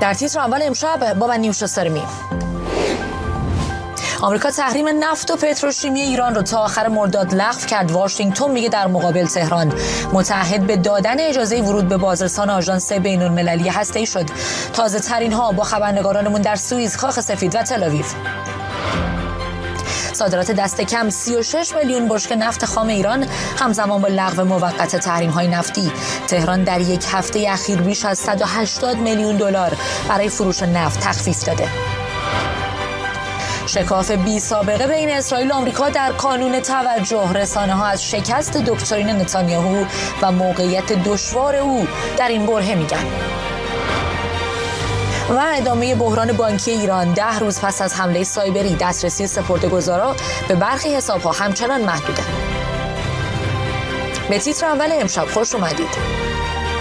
در تیتر اول امشب با من نیوشا سرمی. آمریکا تحریم نفت و پتروشیمی ایران رو تا آخر مرداد لغو کرد. واشنگتن میگه در مقابل تهران متعهد به دادن اجازه ورود به بازرسان آژانس بین‌المللی هسته‌ای شد. تازه ترین ها با خبرنگارانمون در سوئیس، کاخ سفید و تل‌آویو. صادرات دست کم 36 میلیون بشکه نفت خام ایران همزمان با لغو موقت تحریم‌های نفتی. تهران در یک هفته اخیر بیش از 180 میلیون دلار برای فروش نفت تخفیف داده. شکاف بی سابقه بین اسرائیل و آمریکا در کانون توجه. رسانه‌ها از شکست دکترین نتانیاهو و موقعیت دشوار او در این برهه میگن. و ادامه بحران بانکی ایران. 10 روز پس از حمله سایبری دسترسی سپرده‌گذارا به برخی حساب‌ها همچنان محدوده. به تیتر اول امشب خوش اومدید.